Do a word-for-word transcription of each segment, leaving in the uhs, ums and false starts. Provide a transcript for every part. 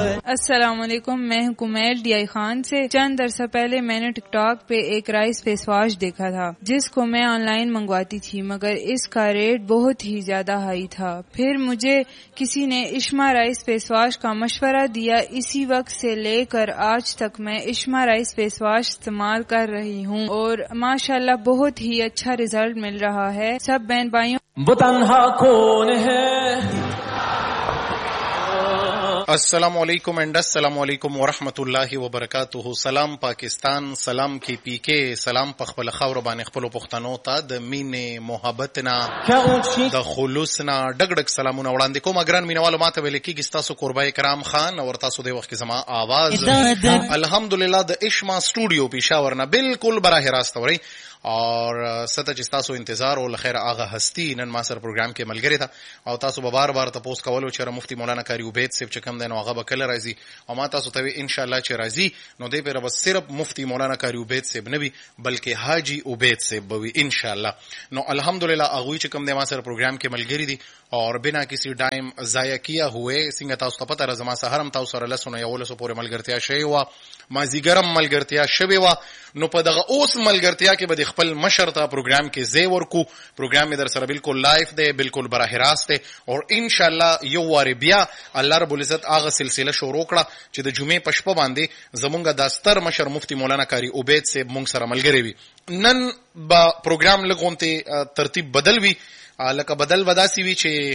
अस्सलाम वालेकुम, मैं हूं कुमैल डी आई खान से। चंद अरसा पहले मैंने टिकटॉक पे एक राइस फेस वॉश देखा था जिसको मैं ऑनलाइन मंगवाती थी, मगर इसका रेट बहुत ही ज्यादा हाई था। फिर मुझे किसी ने इश्मा राइस फेस वॉश का मशवरा दिया। इसी वक्त से लेकर आज तक मैं इश्मा राइस फेस वॉश इस्तेमाल कर रही हूँ और माशाल्लाह बहुत ही अच्छा रिजल्ट मिल रहा है। सब बहन भाइयों, वो तन्हा कौन है? अस्सलामु अलैकुम एंड अस्सलामु अलैकुम व रहमतुल्लाहि व बरकातुहू। सलाम पाकिस्तान, सलाम की पीके, सलाम पखपल खबर बाने खपल पختانو ته د مینې محبتنا د خلوصنا ډګ ډګ سلامونه وړاندې کوم. اگران مینوالو ماته ویل کېږي تاسو قربای کرام خان او تاسو د وخت زما आवाज الحمدلله د اشما سټوډیو پېښور نه بالکل براه راست اوري اور ستا چې تاسو انتظار او خیر هغه هستی نن ما سره پروګرام کې ملګری تا او تاسو به بار بار تاسو کولو چې مفتی مولانا قاری عبید صاحب چې کوم دین هغه به کله راځي او ما تاسو ته ان شاء الله چې راځي نو دې پر بس صرف مفتی مولانا قاری عبید صاحب نه وي بلکې حاجی عبید صاحب به وي ان شاء الله. نو الحمدلله هغه چې کوم دین ما سره پروګرام کې ملګری دي اور بنا کسی ٹائم ضائع کیا ہوئے څنګه تاسو ته پته راځم سهارم تاسو سره لسونه یو لسو پورې ملګرتیا شوی و ما زیګرم ملګرتیا شوی و نو په دغه اوس ملګرتیا کې به خپل مشر ته پروګرام کې زی ورکو. پروګرام می در سره بالکل لایف دی، بالکل براه راست دی اور ان شاء الله یو واری بیا الله رب العزت هغه سلسله شروع کړه چې د جمعې پښپ باندې زمونږ د ستر مشر مفتی مولانا قاری عبید صاحب مونږ سره ملګری وي. نن با پروګرام لګونته ترتیب بدل وی لکه بدل وداسي وی چې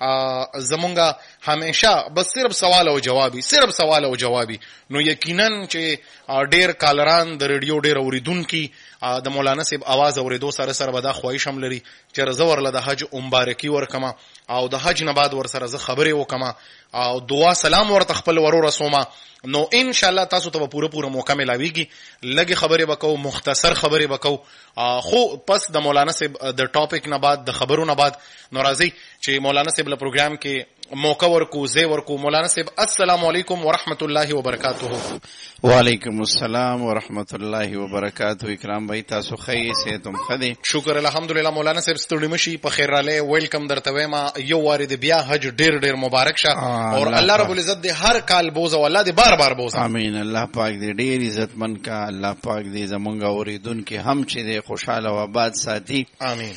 زمونږه همیشه بس صرف سوال او جوابي صرف سوال او جوابي. نو یقینا چې ډېر کالران د ریډیو ډېر اوریدونکي د مولانا صاحب आवाज اوریدو سره سره به دا خواهش هم لري چې رضا له د حج مبارکي ورکما او د حج نه بعد ور سره زه خبرې وکما او دعا سلام ورته خپل ورو رسومه. نو ان شاء الله تاسو ته پوره پوره موقع ملاويږي. لګي خبرې وکاو، مختصر خبرې وکاو، خو پس د مولانا صاحب د ټاپک نه بعد د خبرو نه بعد نو راځي چې مولانا صاحب له پروګرام کې موقع ورکو زی ورکو. مولانا صاحب السلام علیکم ورحمت الله وبرکاتہ. وعلیکم السلام ورحمت الله وبرکاتہ. اکرام بھائی تاسو خی سے تم خدي شکر الحمدلله. مولانا صاحب ستړي مشي په خیر را لې ویلکم درته ما یو واری د بیا حج ډیر ډیر مبارک شه اور الله رب العزت دې هر کال بوز او الله دې بار بار بوز. امين. الله پاک دې ډیر عزت من کا الله پاک دې زمونږ اوریدونکو هم چې دې خوشاله او آباد ساتي. امين.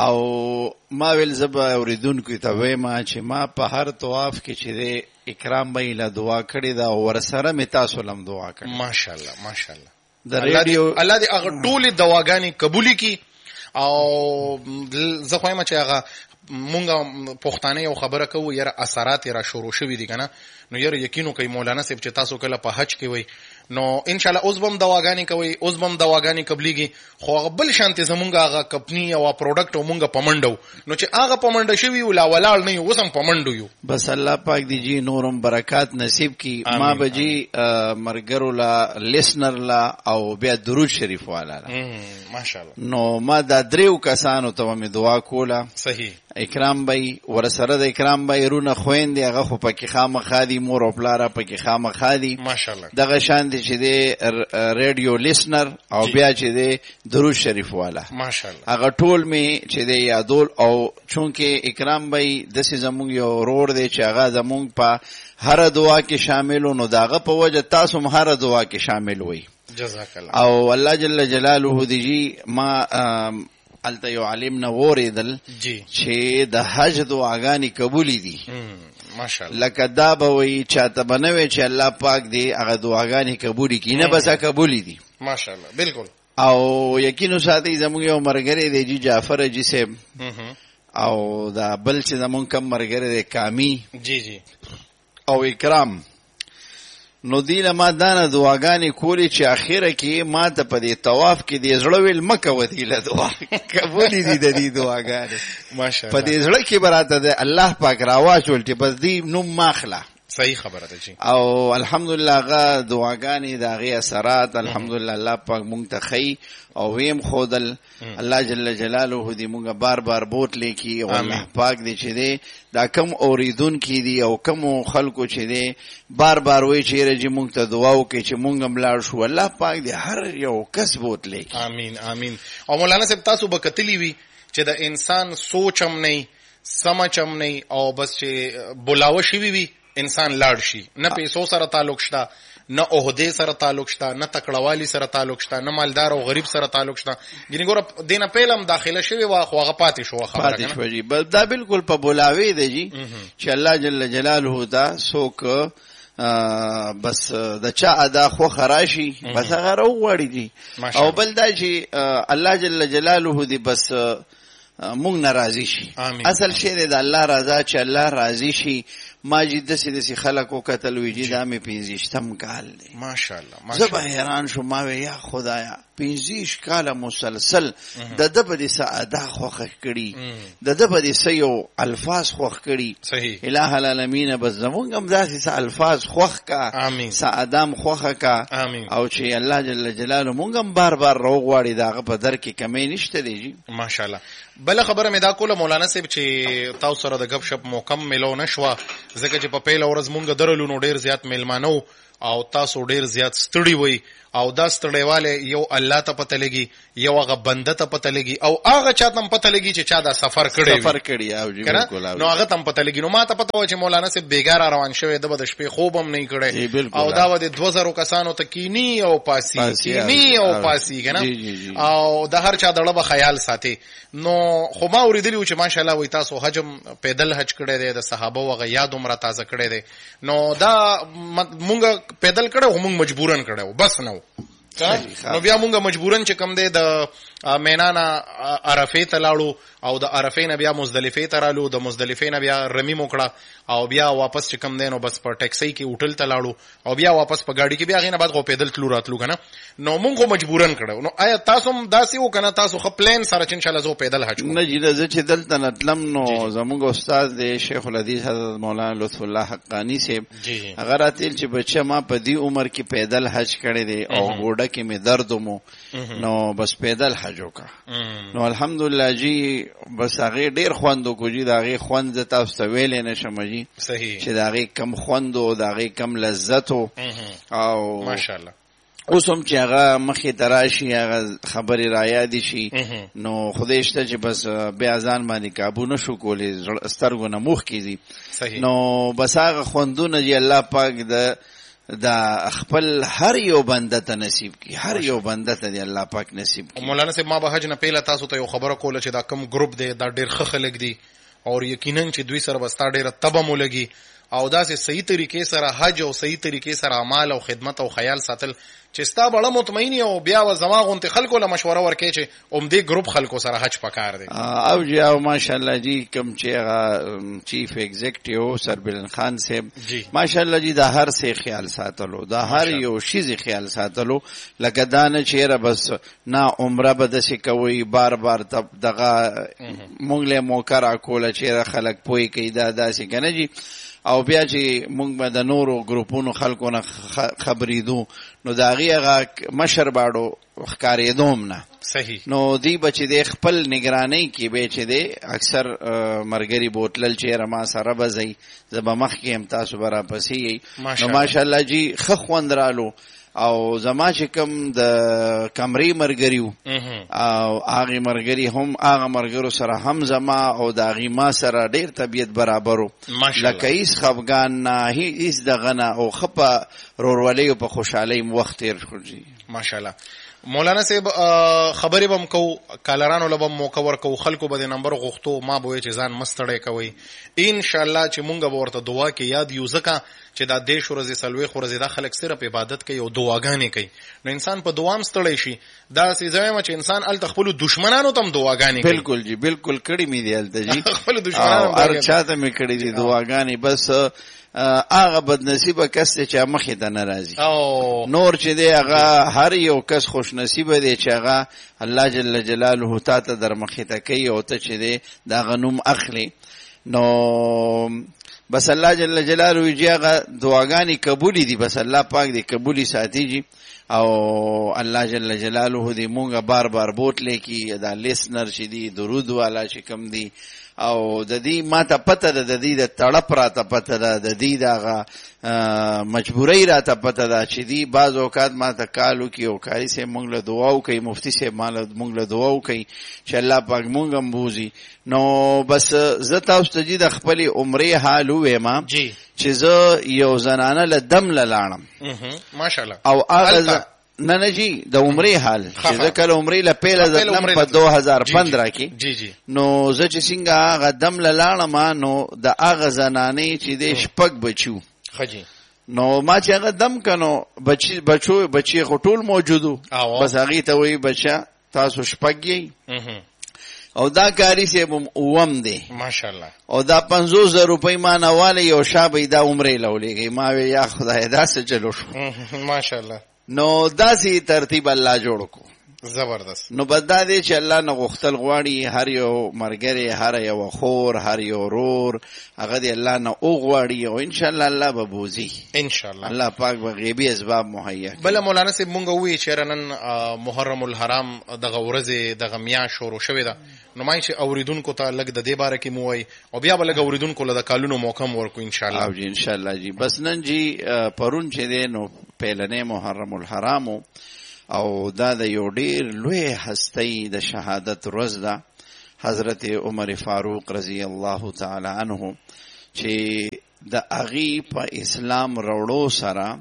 او ما ویل زبا اوریدونکو ته وایم چې ما په هر طواف کې چې دې اکرام بھائی له دعا کړې دا ور سره می تاسو لم دعا کړې. ماشاءالله ماشاءالله. د ریډیو الله دې هغه ټول دواګانی قبول کړي او زه خو یم چې هغه مونږه پښتانه یو خبره کوو یاره اثرات را شروع شوي دي کنه نو یاره یقینو کوي مولانا صاحب چې تاسو کله په حج کې وي نو ان شاء الله اوس بم دواګانی کوي اوس بم دواګانی قبليږي خو بل شانته زمونږه هغه کمپنی او پروډکټ مونږه پمنډو نو چې هغه پمنډ شوی ولا ولاړ نه اوس هم پمنډو یو. بس الله پاک دی جی نورم برکات نصیب کی. ما بجی مرګرو لا لیسنر لا او بیا درود شریف والا ماشاءالله. نو ما دا دریو کسانو ته می دعا کوله. صحیح. اکرام بھائی ور سره د اکرام بھائی رونه خويندې هغه خو پکې خامخادي مور او پلاره پکې خامخادي ماشاءالله. دغه شان دي چې د ریډیو لیسنر او بیا چې د درود شریف والا ماشاءالله هغه ټول می چې د یادول او چونکه اکرام بھائی د سې زموږ یو روړ دی چې هغه زموږ په هر دعا کې شاملو نو داغه په وجه تاسو هم هر دعا کې شامل وي. جزاک الله. او الله جل جلاله دی ما الته یو عالم نه وریدل چې د حج دعاګانی قبول دي. ماشاءالله. لکه دا به وي چاته بنوي چې الله پاک دې هغه دعاګانی قبول کړي نه بس قبول دي. ماشاءالله بالکل. او یقینو ساتي زموږ یو مرګره دی جی جعفر جی سے او دا بل چې زموږ کم مرګره دی کامی جی جی او اکرام نو دیله ما دانه دعاګانی کولی چې اخیره کې ما ته په دې طواف کې دې زړه ویل مکه ودیله دعا قبول دي د دې دعاګانې ماشاءالله. په دې زړه کې براته ده الله پاک راواچول چې بس دې نو ماخله. صحیح خبره ده جی. او الحمدلله غا دعاګانی دا غي اثرات الحمدلله الله پاک مونږ ته خي او ویم خودل الله جل جلاله دې مونږه بار بار بوت لیکي او الله پاک دې چې دې دا کم اوریدون کی دي او کم خلکو چې دې بار بار وای چې رجی مونږ ته دعا وکړي چې مونږ ملاړ شو. الله پاک دې هر یو کس بوت لیکي. امين امين. او مولانا صاحب تاسو بکتلی وی چې د انسان سوچ هم نه سمجھ هم نه او بس چې بولاوه شي وي انسان لاړ شي. نه پیسو سره تعلق شته، نه عہدې سره تعلق شته، نه تکړهوالي سره تعلق شته، نه مالدار او غریب سره تعلق شته. ګینه ګوره دینه پیلم داخله شوی وا خو هغه پاتې شو خبره پاتې شو جی. دا بالکل په بولاوي دی جی چې الله جل جلاله دا څوک بس د چا ادا خو خراشي بس هغه راوړي دي. او بل دا چې الله جل جلاله دی بس مونږ ناراضي شي. اصل شی د الله رضا چې الله راضي شي. ما جی دسې دسې خلک وکتل وي چې دا مې پنځویشتم کال دی. ماشاءالله زه به حیران شوم. ما وی یا خدایا پنځویشت کاله مسلسل د ده به دې څه ادا خوښه کړي، د ده به دې څه یو الفاظ خوښ کړي. اله العالمینه بس زمونږ هم داسې څه الفاظ خوښ کا، څه ادام خوښه کا، او چې الله جل جلاله مونږ هم بار بار راوغواړي د هغه په در کې کمی نشته دی جی. ماشاءالله. بله خبره مې دا کوله مولانا صاحب چې تاسو سره د ګپ شپ موقع ملو نه شوه ځکه چې په پیله ورځ مونږ درلو نو ډېر زیات میلمانه وو او تاسو ډېر زیات ستړي وئ او دا ستړیواله یو الله ته پته لګي، یو هغه بنده ته پته لګي او هغه چا ته پته لګي چې چا دا سفر کړی سفر کړی او جی بالکل نو هغه ته پته لګي. نو ما ته پته و چې مولانا صاحب بیګار روان شوی د بد شپې خوب هم نه کړی او دا و د دوه زره کسانو ته کینی او پاسی کینی او پاسی کنه او د هر چا دړه به خیال ساتي. نو خو ما اوریدلی چې ماشاءالله وای تاسو حجم پیدل حج کړی دی، د صحابه وغه یاد عمره تازه کړی دی. نو دا مونږ پیدل کړو، مونږ مجبورن کړو بس نو نو بیا مونږ مجبورن چې کم دی د مینا نه عرفه ته لاړو او د عرفې نه بیا مزدلفه ته رالو، د مزدلفه نه بیا رمی موکړه او بیا واپس چې کم دی نو بس په ټیکسي کې هوټل ته لاړو او بیا واپس په گاډي کې بیا غینه بعد غو پیدل تلو راتلو کنه. نو مونږ مجبورن کړو. نو آیا تاسو هم داسې وکنه تاسو خ پلان سره چې ان شاء الله زو پیدل حج نه جیره چې دلته نتلم نو زموږ استاد دی شیخ الحدیث حضرت مولانا لطف الله حقانی صاحب هغه راتل چې بچا ما په دې عمر کې پیدل حج کړی دی او ګوډه کې می درد مو نو بس پیدل حج وکا. نو الحمدلله جی بس هغه ډیر خوندو کو جی داغه خوند تاسو ته ویلې نشم جی صحیح چې داغه کم خوندو داغه کم لذت او ماشاءالله اوس هم چې هغه مخې تراشي هغه خبرې را یاد شي نو خدای شته چې بس بیا ځان باندې قابو نشو کولی سترګو نه موخ کیږي. نو بس هغه خوندونه چې الله پاک د دا خپل هر یو بنده ته نصیب کی، هر یو بنده ته دی الله پاک نصیب کی. مولانا صاحب ما به حج نه پیله تاسو ته یو خبره کوله چې دا کم ګروپ دی دا ډیر ښه خلک دي او یقینا چې دوی سره بستا ډیره تبه مو لګي او داسې صحیح طریقې سره حج او صحیح طریقې سره اعمال او خدمت او خیال ساتل چې ستا بڑا مطمئنی او بیا و زما غونته خلکو له مشوره ورکې چې اومدې ګروپ خلکو سره حج پکار دی. او جی او ماشاءالله جی کوم چې هغه چیف ایگزیکټیو سربلن خان صاحب ماشاءالله جی دا هر څه خیال ساتلو، دا هر یو شی خیال ساتلو لکه دانه چیرې بس نه عمره به دسې کوي بار بار دغه مونږ له موکر کوله چیرې خلک پوي کوي دا داسې کنه جی او بیا چې مونږ به د نورو ګروپونو خلکو نه خبرېدو نو د هغې هغه مشر باړو ښکارېدوم نه صحیح. نو دی به چې دی خپل نگرانۍ کې به چې دی اکثر ملګري بوتلل چېره ما سره به ځئ زه به مخکې یم تاسو به راپسې یئ نو ماشاءالله جي ښه خوند رالو او زما چې کوم د کمرې مرګري وو او هغې مرګري هم هغه مرګرو سره هم زما او د هغې ما سره ډېر طبیعت برابر و لکه هېڅ خفګان نه هېڅ دغه نه او ښه په رورولۍ او په خوشحالۍ م وخت تېر کړو. ماشاءالله مولانا صاحب خبرې به م کوو کالرانو له به م موقع ورکوو خلکو به د نمبر غوښتو ما به وایي چې ځان مه ستړی کوئ انشاءالله چې مونږ به ورته دعا کې یاد یو ځکه چې دا دیش ورځې څلوېښت ورځې دا خلک صرف عبادت کوي او دعاګانې کوي نو انسان په دعا هم ستړی شي. داسې زه وایم چې انسان هلته خپلو دشمنانو ته هم دعاګانې کوي. بلکل جي بلکل کړي مې دي هلته جي خپلو دشمنانو هر چا ته مې کړي دي دعاګانې بس هغه بدنصیبه کس دی چې مخې ته نه راځي نور چې دی هغه هر یو کس خوش نصیبه دی چې هغه الله جل جلاله تا ته در مخې ته کوي او ته چې دی د هغه نوم اخلي نو بس الله جل جلاله چې هغه دعاګانې قبولې دي بس الله پاک دی قبولې ساتي جي او الله جل جلاله دی مونږه بار بار بوتلې کی دا لیسنر چې دی درود والا چې کم دی او د دې ما ته پته ده د دې د تړپ راته پته ده د دې دغه مجبورۍ راته پته ده چې دی بعض اوقات ما ته کالو کې او کاری سه مونږ له دعا وکړي مفتی سه مال مونږ له دعا وکړي چې الله پاک مونږ هم بوزي. نو بس زه تاسو ته د خپل عمرې حال وېما چې زه یو زنانه له دم له لاړم ماشاءالله او هغه نه نه جی د عمرې حال چې زه کله عمرې له پیله ځلم په دو هزار پندرہ کې جی جی نو زه چې څنګه هغه دم له لاړم نو د هغه زنانې چې د شپږ بچو خجی نو ما چې هغه دم کنو بچی بچو بچی غټول موجودو بس هغه ته وی بچا تاسو شپږ یې او دا کاری سه بم اوم دی ماشاءالله او دا پنځوس زره روپۍ ما نواله یو شابه دا عمرې لولېږي ما وی یا خدای دا څه چلو شو ماشاءالله. نو داسې ترتیب الله جوړ کو زبردست. نو بدا دې چې الله نه غختل غواړي هر یو مرګره هر یو خور هر یو رور هغه دې الله نه او غواړي او ان شاء الله الله به بوزي ان شاء الله الله پاک به غیبی اسباب مهیا بل مولانا صاحب مونږ وی چې رنن محرم الحرام دغه ورځې دغه میا شروع شوې ده نو مای چې اوریدونکو ته لګ د دې باره کې مو وای او بیا بل اوریدونکو له کالونو موکم ورکو ان شاء الله. او جی ان شاء الله جی بس نن جی پرون چې دې نو پهلنې محرم الحرام او دا د یو ډیر لوی هستی د شهادت ورځ ده حضرت عمر فاروق رضی الله تعالی عنه چې د اغي په اسلام وروړو سره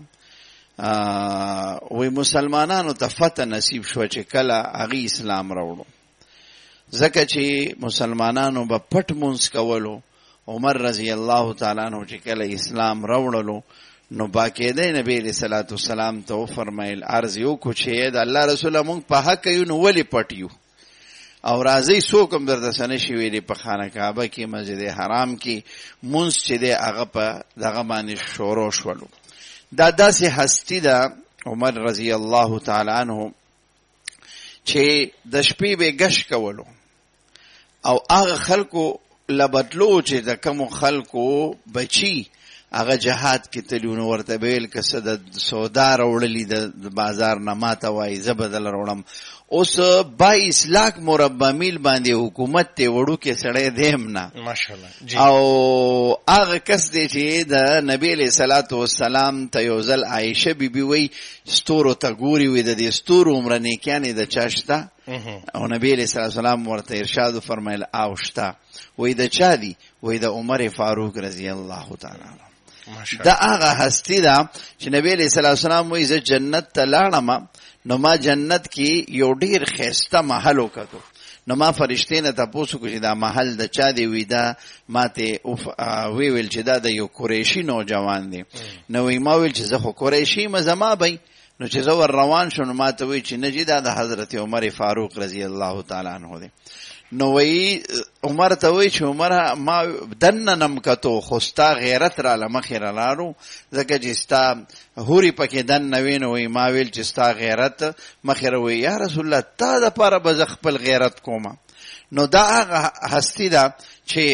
وی مسلمانانو ته فتح نصیب شو چې کله اغي اسلام وروړو ځکه چې مسلمانانو به پټ مونږ کولو عمر رضی الله تعالی عنہ چې کله اسلام وروړلو نو باقاعده نبی علیہ الصلوۃ والسلام ته فرمایل عرض یو کو چې د الله رسول مونږ په حق یو نو ولی پټیو او راځي څوک هم درته سن شي ویلي په خانه کعبه کې مسجد حرام کې مونږ چې د هغه په دغه باندې شروع شولو. دا داسې هستی ده عمر رضی الله تعالی عنہ چې د شپې به غش کولو او هغه خلکو لبدلو چې د کوم خلکو بچي هغه جهاد کې تلونو ورته بیل کسه د سودا وړلې د بازار نه ماته وای زبدل وړم اوس بائیس لاکھ مربع میل باندې حکومت ته وړو کې سړې دیم نه ماشاءالله او هغه کس دی چې د نبی علیہ الصلوۃ والسلام ته یو ځل عائشه بیبي وای ستورو ته ګوري وې د دې ستورو عمر نه کېنه د چاشتا او نبی علیہ الصلوۃ والسلام ورته ارشاد فرمایل اوشتا وې د چا دی وې د عمر فاروق رضی الله تعالی عنہ. دا هغه هستی ده چې نبی علیہ الصلوۃ والسلام وایي زه جنت ته لاړم نو ما جنت کې یو ډیر خسته محل وکړو نو ما فرشتي نه تاسو کو چې دا محل د چا دی وی دا ماته وی ویل چې دا د یو قریشی نوجوان دی نو وی ما ویل چې زه خو قریشی مزما بای نو چې زه ور روان شوم ما ته وی چې نجی دا د حضرت عمر فاروق رضی الله تعالی عنہ دی. نو وی عمر ته وی چې عمر ما دننم کتو خوستا غیرت را لمخیر لارو زکه چې ستا هوري پکې دن نوین وی ما ویل چې ستا غیرت مخیر وی یا رسول الله تا د پاره بز خپل غیرت کوما. نو دا هغه هستی دا چې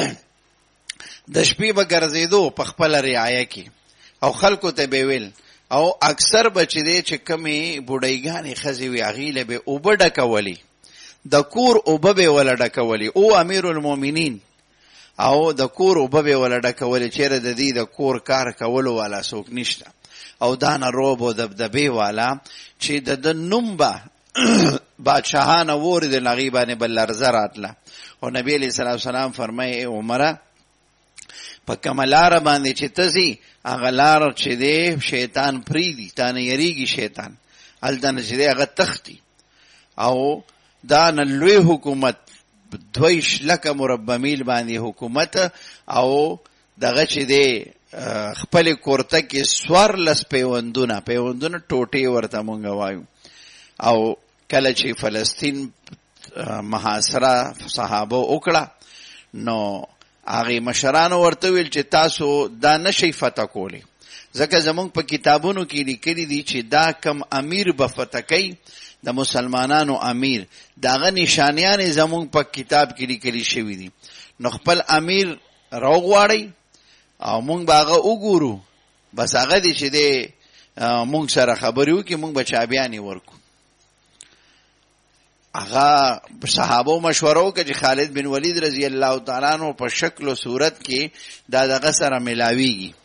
د شپې به ګرځېدو په خپل رعایه کې او خلکو ته به ویل او اکثر بچی دی چې کمی بوډایګانی خزي وی اغیله به وبډه کولی د کور او به ولډه کولی او امیر المؤمنین او د کور او به ولډه کولی چیرې د دې د کور کار کولو والا څوک نشته او دانه روب او دبدبه والا چې د نومبا بادشاہانه ور د نغیبانه بل لرزراتله او نبی علیہ الصلوۃ والسلام فرمایي عمره په کملار باندې چې تزي هغه لار چې دی شیطان پریدي تانه یریږي شیطان الدن چې دی هغه تختی او دا نلوی حکومت دویش لکه مربع میل باندې حکومت او دغه چې دی خپل کورته کې سوار لس پیوندونه پیوندونه ټوټي ورته مونږ وایو او کله چې فلسطین محاصره صحابه وکړه نو هغه مشرانو ورته ویل چې تاسو دا نشي فتح کولی ځکه زمونږ په کتابونو کې لیکلي دي چې دا کم امیر به فتح کوي د مسلمانانو امیر داغه نشانیان زمونږ په کتاب کې لیکلي شوی دي نو خپل امیر راوغواړي او مونږ باغه وګورو بس هغه دي چې د مونږ سره خبرو کې مونږ بچابيانې ورکو هغه صحابو مشورو کې چې خالد بن ولید رضی الله تعالی عنہ په شکل او صورت کې دا دغه سره ملاویږي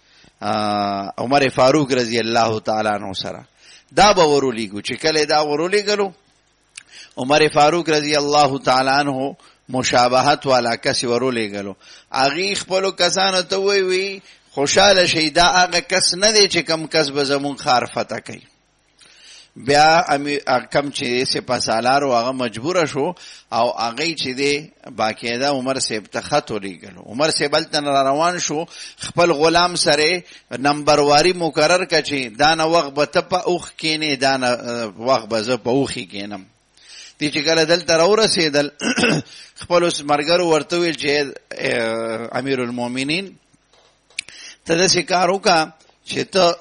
عمر فاروق رضی الله تعالی عنہ سره دا به ورولېږو چې کله دا ورولېږلو عمر فاروق رضی الله تعالی عنہ مشابهت والا کس ورولېږلو هغه خپل کسانو ته وی وی خوشاله شي دا هغه کس نه دی چې کم کس به زمون خار فتح کوي بیا کم چې سپاسالارو هغه مجبور شو او هغه چې دی باقاعده عمر صاحب ته خط ولېږلو عمر صاحب بلته روان شو خپل غلام سره نمبر واری مقرر کړ چې دا نه وخت به ته په اوخ کینې دا نه وخت به زه په اوخي کینم دې چې کله دلته راورسېدل خپل مرګرو ورته ویل چې امیر المؤمنین ته داسې کار وکړه چې ته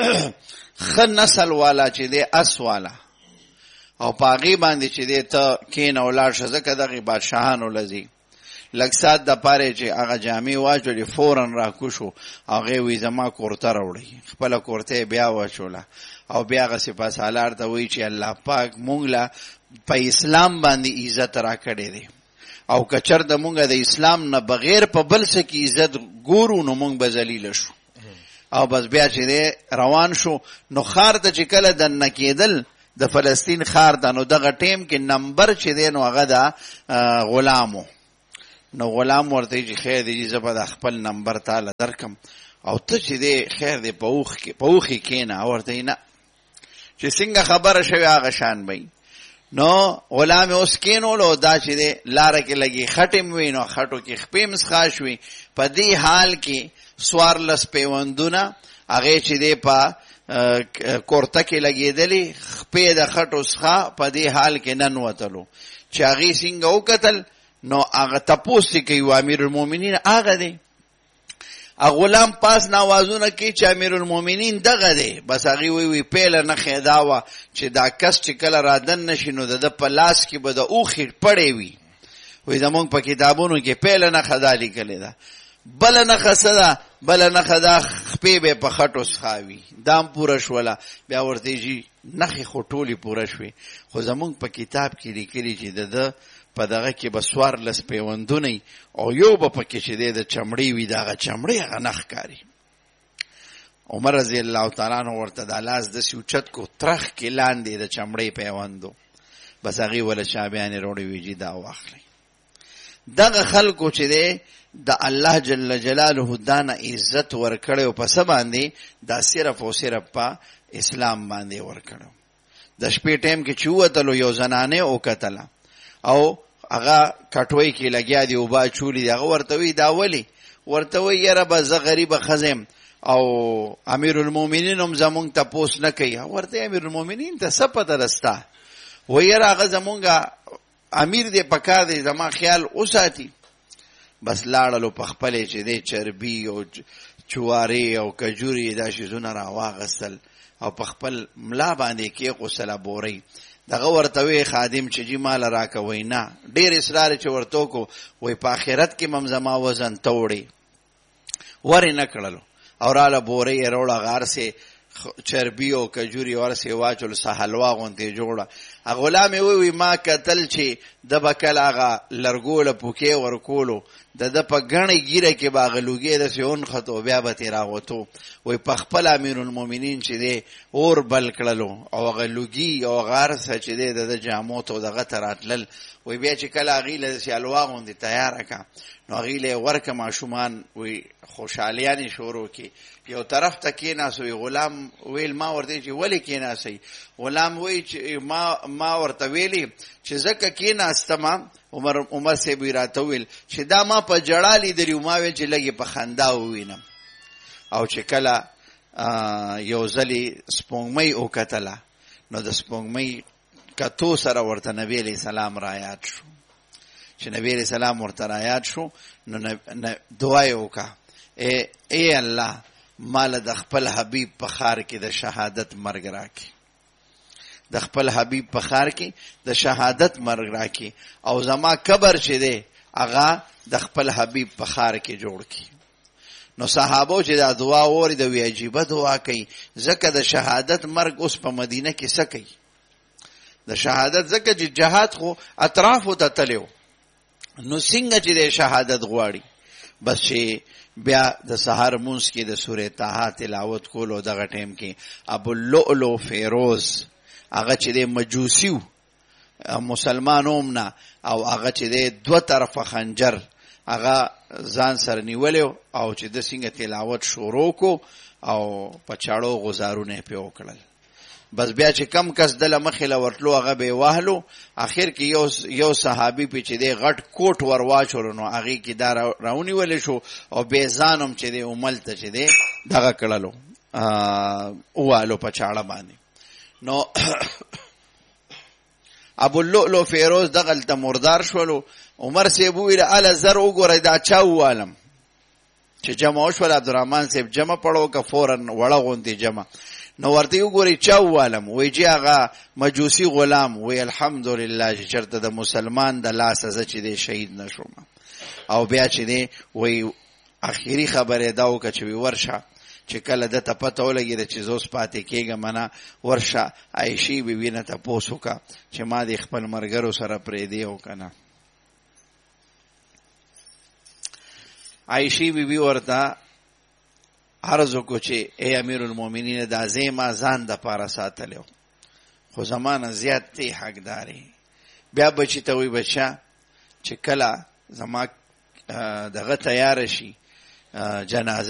خ نسل والا چې دی اس والا او پاغي باندې چې دی ته کین اولاد شزکه دغه بادشاہانو لذي لږ سات د پاره چې هغه جامع واجولې فورن را کوشو هغه وی زما کورته راوړي خپل کورته بیا واچوله او بیا غ صفات سالار ته وی چې الله پاک مونږ لا په اسلام باندې عزت را کړې دي او کچر د مونږه د اسلام نه بغیر په بل څه کې عزت ګورو نو مونږ به ذلیل شو او بس بیا چې روان شو نو خار ته چې کله د نکیدل د فلسطین خار ته نو دغه ټیم کې نمبر چې دی نو هغه د غلامو نو غلام ورته چې خیر دی زه به د خپل نمبر تعالی درکم او ته چې دی خیر دی په اوخ کې په اوخي کېنه ورته نه چې څنګه خبره شوی هغه شان وي نو غلام اوس کینولو دا چې دی لاره کې لګي خټم وي نو خټو کې خپېم ښخاش وي په دې حال کې سوارلس پیوندونه هغه چې دی په کورته کې لګېدلې خپې د خټو څخه په دې حال کې نن وتلو چې هغه څنګه وکتل نو هغه تپوس کوي امیر المؤمنین هغه دی غلام پاس نوازونه کوي چې امیر المؤمنین دغه دی بس هغه وی وی پیله نه خیداوه چې دا کس چې کله رادن نشي نو د په لاس کې به د اوخې پړې وي وی زمونږ په کتابونو کې پیله نه خدا لیکلې ده بل نه خسدا بل نه خدا خپې به په خټو سخاوي دام پوره شولا بیا ورته جی نخې خټولي پوره شوي خو زمونږ په کتاب کې لیکلي چې د په دغه کې به سوار لس پیوندونه او یو به پکې چې دی د چمړې وي دغه چمړې هغه نه ښکاري عمر رضی الله تعالی عنہ ورته د لاس داسې اوچت کو ترخ کې لاندې د چمړې پیوندو بس هغې وله شابیانې روړې ویجي دا واخلئ دغه خلکو چې دی د الله جل جلاله دانه عزت ورکړی او په څه باندې دا صرف او صرف په اسلام باندې ورکړی د شپې ټایم کې چې ووتلو یو زنانې وکتله او هغه کټوي کې لګیا دی او با چولی هغه ورته وی دا ولی ورته وی یاره به زه غریبه خزم او امیر المؤمنین هم زمونږ تپوس نه کوي ورته امیر المؤمنین ته څه پته رستا وی یاره هغه زمونږ امیر دی پکار دی زما خیال وساتي بس لاړلو په خپلې چې دی چربي او چوارې او کجوري دا شیزونه راواغستل او په خپل ملا باندې کې غسله بورئ دغه ورته وی خادم چې جی مال راکوي نه ډیر اصرار چې ورته کو وای په آخرت کې ممزما وزن توړي ور نه کړلو او رااله بورې وروړه غار سه چربی او کجوري ورسې واچول سه حلوا غونته جوړه غلام وی وی ما قتل چې د بکل هغه لرګول پوکې ورکولو د د په غنې ګیره کې باغلوګې د سيون خطو بیا به تیراغوتو وی په خپل امیر المؤمنین چې دی اور بل کړلو او غلوګي او غار سه چې دی د جامو ته دغه تراتل وی بیا چې کله غیله سیالوا غوندې تیار کا نو غیله ورکه ماشومان وی خوشالیانی شروع کی یو طرف ته کې ناسوي غلام ویل ما ورته چې ولی کې ناسي غلام وی چې ما ما ورته ویلی چې زکه کې ناستما عمر عمر سی بی راتویل چې دا ما په جړالي دریو ما ویل چې لګي په خندا وینم او چې کله یو ځلی سپوږمۍ او کتله نو د سپوږمۍ کتو سره ورته نبی علیہ السلام را یاد شو چې نبی علیہ السلام ورته را یاد شو نو دعا یې وکړه اے اے الله مال د خپل حبیب په خار کې د شهادت مرګ راکې د خپل حبیب په خار کې د شهادت مرګ راکې او زما قبر چې دی هغه د خپل حبیب په خار کې جوړ کړي نو صحابو چې دا دعا ووري د وی عجیبه دعا کوي ځکه د شهادت مرګ اوس په مدینه کې څه کوي د شهادت ځکه چې جهاد خو اطرافو ته تلو نو څنګه چې د شهادت غواړي بس چې بیا د سحر مونږ کې د سورې طه تلاوت کولو دغه ټیم کې ابو اللؤلؤ فیروز هغه چې د مجوسیو مسلمانوم نه او هغه چې د دوه طرفه خنجر هغه ځان سره نیولیو او چې د څنګه تلاوت شروع کو او په چاړو غزارونه په وکړل بس بیا چې کم کس دله مخې له ورتلو هغه به واهلو اخر کې یو یو صحابي په چې دی غټ کوټ ور واچول نو هغه کې دا راونیول شو او به ځانم چې دی عمل ته چې دی دغه کړلو اوالو په چاړه باندې نو ابو اللؤلؤ فیروز دغه ته مردار شولو عمر صاحب ویل ال زر وګورای دا چا والم چې جمع شول عبدالرحمن صاحب جمع پړو کا فورن وړه غونډي جمع نو ورته وګوري چا والم وی چې هغه مجوسی غلام وی الحمدلله چې چرته د مسلمان د لاس از چې دی شهید نشوم او بیا چې دی وی اخیری خبره دا وکړه چې ورشه چې کله د ته پته ولګېده چې زوس پاتې کېږم نه ورشه عایشې بیبي نه تپوس وکړه چې ما د خپل ملګرو سره پرېږدی او که نه عایشې بیبي ورته عرض وکړو چې ای امیر المؤمنین دا ځای ما ځان دپاره ساتلی و خو زما نه زیات تی حقدارې بیا بچي ته وایي بچه چې کله زما دغه تیاره شي جنازه